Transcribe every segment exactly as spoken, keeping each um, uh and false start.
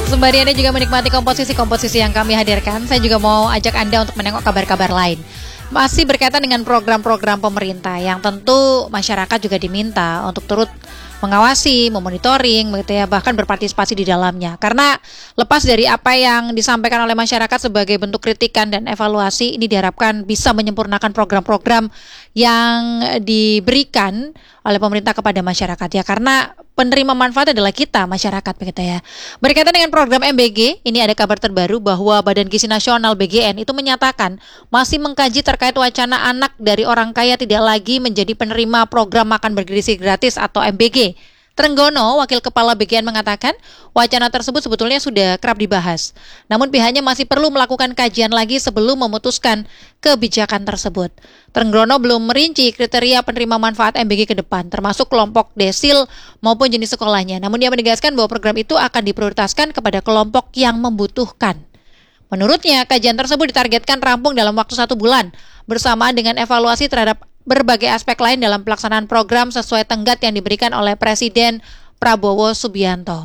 Sembari Anda juga menikmati komposisi-komposisi yang kami hadirkan, saya juga mau ajak Anda untuk menengok kabar-kabar lain. Masih berkaitan dengan program-program pemerintah yang tentu masyarakat juga diminta untuk turut mengawasi, memonitoring, begitu ya, bahkan berpartisipasi di dalamnya. Karena lepas dari apa yang disampaikan oleh masyarakat sebagai bentuk kritikan dan evaluasi, ini diharapkan bisa menyempurnakan program-program yang diberikan oleh pemerintah kepada masyarakat ya, karena penerima manfaat adalah kita, masyarakat, begitu ya. Berkaitan dengan program M B G, ini ada kabar terbaru bahwa Badan Gizi Nasional B G N itu menyatakan masih mengkaji terkait wacana anak dari orang kaya tidak lagi menjadi penerima program makan bergizi gratis atau M B G. Trenggono, Wakil Kepala B G N mengatakan wacana tersebut sebetulnya sudah kerap dibahas. Namun pihaknya masih perlu melakukan kajian lagi sebelum memutuskan kebijakan tersebut. Trenggono belum merinci kriteria penerima manfaat M B G ke depan, termasuk kelompok desil maupun jenis sekolahnya. Namun dia menegaskan bahwa program itu akan diprioritaskan kepada kelompok yang membutuhkan. Menurutnya, kajian tersebut ditargetkan rampung dalam waktu satu bulan, bersamaan dengan evaluasi terhadap berbagai aspek lain dalam pelaksanaan program sesuai tenggat yang diberikan oleh Presiden Prabowo Subianto.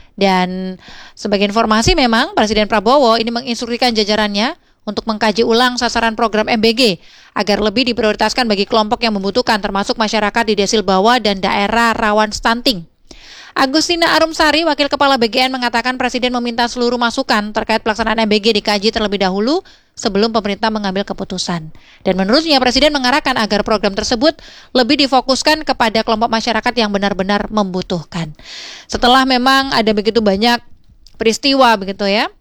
Dan sebagai informasi memang Presiden Prabowo ini menginstruksikan jajarannya untuk mengkaji ulang sasaran program M B G agar lebih diprioritaskan bagi kelompok yang membutuhkan, termasuk masyarakat di desil bawah dan daerah rawan stunting. Agustina Arumsari, Wakil Kepala B G N mengatakan Presiden meminta seluruh masukan terkait pelaksanaan M B G dikaji terlebih dahulu sebelum pemerintah mengambil keputusan. Dan menurutnya Presiden mengarahkan agar program tersebut lebih difokuskan kepada kelompok masyarakat yang benar-benar membutuhkan. Setelah memang ada begitu banyak peristiwa begitu ya,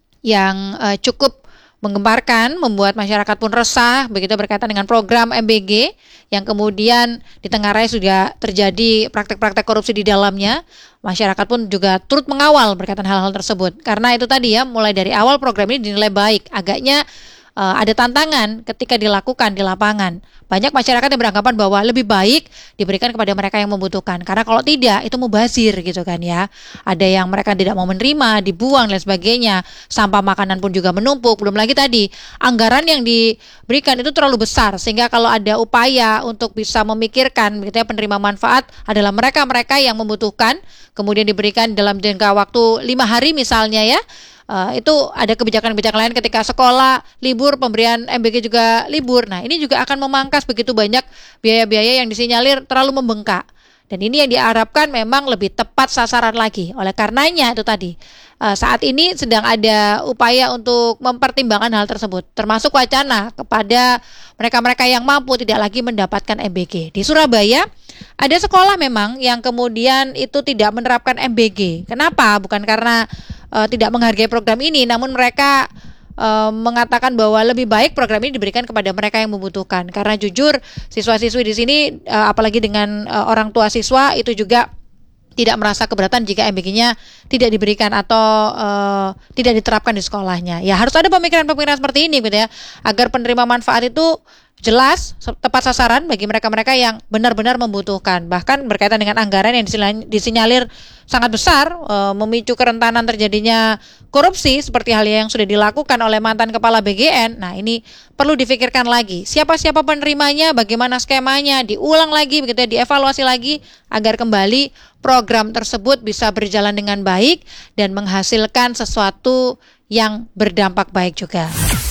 yang uh, cukup menggemparkan, membuat masyarakat pun resah begitu berkaitan dengan program M B G yang kemudian ditengarai sudah terjadi praktek-praktek korupsi di dalamnya. Masyarakat pun juga turut mengawal berkaitan hal-hal tersebut. Karena itu tadi ya, mulai dari awal program ini dinilai baik. Agaknya uh, ada tantangan ketika dilakukan di lapangan. Banyak masyarakat yang beranggapan bahwa lebih baik diberikan kepada mereka yang membutuhkan. Karena kalau tidak, itu mubazir gitu kan ya. Ada yang mereka tidak mau menerima, dibuang dan sebagainya. Sampah makanan pun juga menumpuk. Belum lagi tadi, anggaran yang diberikan itu terlalu besar. Sehingga kalau ada upaya untuk bisa memikirkan begitu ya, penerima manfaat adalah mereka-mereka yang membutuhkan, kemudian diberikan dalam jangka waktu lima hari misalnya ya. Uh, itu ada kebijakan-kebijakan lain ketika sekolah libur, pemberian M B G juga libur. Nah, ini juga akan memangkas begitu banyak biaya-biaya yang disinyalir terlalu membengkak. Dan ini yang diharapkan memang lebih tepat sasaran lagi. Oleh karenanya itu tadi, uh, saat ini sedang ada upaya untuk mempertimbangkan hal tersebut, termasuk wacana kepada mereka-mereka yang mampu tidak lagi mendapatkan M B G. Di Surabaya ada sekolah memang yang kemudian itu tidak menerapkan M B G. Kenapa? Bukan karena Uh, tidak menghargai program ini, namun mereka uh, mengatakan bahwa lebih baik program ini diberikan kepada mereka yang membutuhkan. Karena jujur, siswa-siswi di sini, uh, apalagi dengan uh, orang tua siswa, itu juga tidak merasa keberatan jika M B G-nya tidak diberikan atau uh, tidak diterapkan di sekolahnya. Ya harus ada pemikiran-pemikiran seperti ini gitu ya, agar penerima manfaat itu jelas, tepat sasaran bagi mereka-mereka yang benar-benar membutuhkan. Bahkan berkaitan dengan anggaran yang disinyalir sangat besar, e, memicu kerentanan terjadinya korupsi seperti hal yang sudah dilakukan oleh mantan kepala B G N. Nah, ini perlu difikirkan lagi. Siapa-siapa penerimanya, bagaimana skemanya, diulang lagi begitu ya, dievaluasi lagi agar kembali program tersebut bisa berjalan dengan baik dan menghasilkan sesuatu yang berdampak baik juga.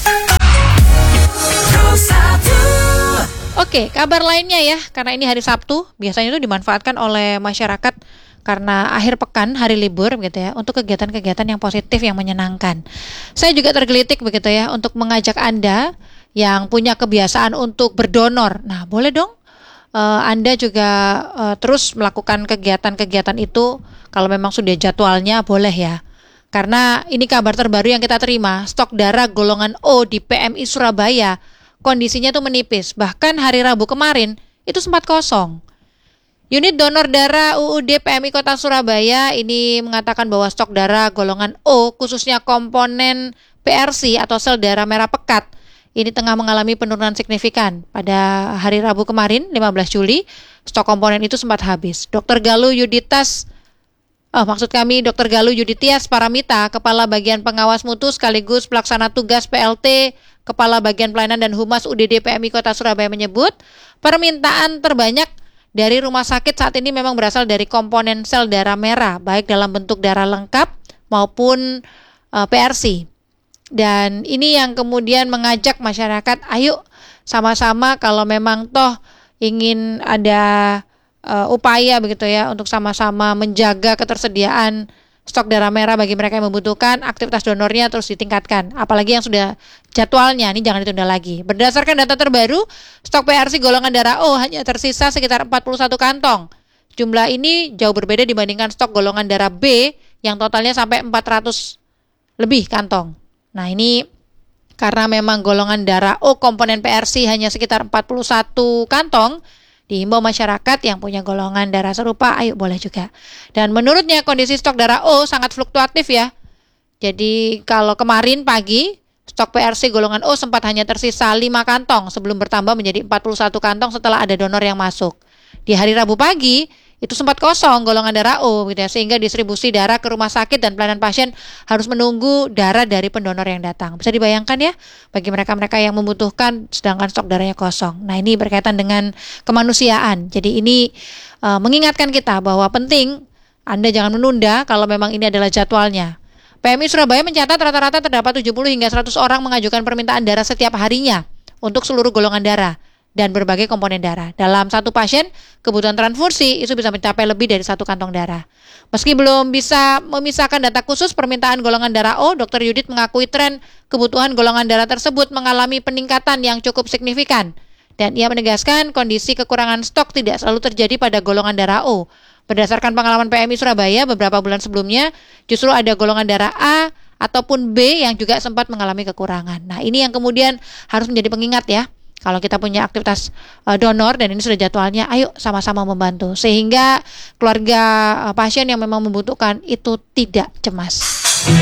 Oke, kabar lainnya ya, karena ini hari Sabtu, biasanya itu dimanfaatkan oleh masyarakat karena akhir pekan, hari libur begitu ya, untuk kegiatan-kegiatan yang positif, yang menyenangkan. Saya juga tergelitik begitu ya, untuk mengajak Anda yang punya kebiasaan untuk berdonor. Nah, boleh dong uh, Anda juga uh, terus melakukan kegiatan-kegiatan itu, kalau memang sudah jadwalnya boleh ya. Karena ini kabar terbaru yang kita terima, stok darah golongan O di P M I Surabaya kondisinya tuh menipis. Bahkan hari Rabu kemarin itu sempat kosong. Unit donor darah U U D P M I Kota Surabaya ini mengatakan bahwa stok darah golongan O, khususnya komponen P R C atau sel darah merah pekat, ini tengah mengalami penurunan signifikan. Pada hari Rabu kemarin, lima belas Juli, stok komponen itu sempat habis. Dokter Galuh Yuditas Oh, maksud kami Dokter Galuh Yuditias Paramita, Kepala Bagian Pengawas Mutu sekaligus Pelaksana Tugas P L T, Kepala Bagian Pelayanan dan Humas U D D P M I Kota Surabaya menyebut, permintaan terbanyak dari rumah sakit saat ini memang berasal dari komponen sel darah merah, baik dalam bentuk darah lengkap maupun uh, P R C. Dan ini yang kemudian mengajak masyarakat, ayo sama-sama kalau memang toh ingin ada uh, upaya begitu ya untuk sama-sama menjaga ketersediaan stok darah merah bagi mereka yang membutuhkan, aktivitas donornya terus ditingkatkan. Apalagi yang sudah jadwalnya, ini jangan ditunda lagi. Berdasarkan data terbaru, stok P R C golongan darah O hanya tersisa sekitar empat puluh satu kantong. Jumlah ini jauh berbeda dibandingkan stok golongan darah B yang totalnya sampai empat ratus lebih kantong. Nah ini karena memang golongan darah O komponen P R C hanya sekitar empat puluh satu kantong, dihimbau masyarakat yang punya golongan darah serupa, ayo boleh juga. Dan menurutnya kondisi stok darah O sangat fluktuatif ya. Jadi kalau kemarin pagi, stok P R C golongan O sempat hanya tersisa lima kantong sebelum bertambah menjadi empat puluh satu kantong setelah ada donor yang masuk. Di hari Rabu pagi, itu sempat kosong golongan darah O gitu ya, sehingga distribusi darah ke rumah sakit dan pelayanan pasien harus menunggu darah dari pendonor yang datang. Bisa dibayangkan ya bagi mereka-mereka yang membutuhkan sedangkan stok darahnya kosong. Nah, ini berkaitan dengan kemanusiaan. Jadi ini uh, mengingatkan kita bahwa penting Anda jangan menunda kalau memang ini adalah jadwalnya. P M I Surabaya mencatat rata-rata terdapat tujuh puluh hingga seratus orang mengajukan permintaan darah setiap harinya untuk seluruh golongan darah dan berbagai komponen darah. Dalam satu pasien, kebutuhan transfusi itu bisa mencapai lebih dari satu kantong darah. Meski belum bisa memisahkan data khusus permintaan golongan darah O, Dokter Yudit mengakui tren kebutuhan golongan darah tersebut mengalami peningkatan yang cukup signifikan. Dan ia menegaskan kondisi kekurangan stok tidak selalu terjadi pada golongan darah O. Berdasarkan pengalaman P M I Surabaya beberapa bulan sebelumnya, justru ada golongan darah A ataupun B yang juga sempat mengalami kekurangan. Nah, ini yang kemudian harus menjadi pengingat ya. Kalau kita punya aktivitas uh, donor dan ini sudah jadwalnya, ayo sama-sama membantu sehingga keluarga uh, pasien yang memang membutuhkan itu tidak cemas.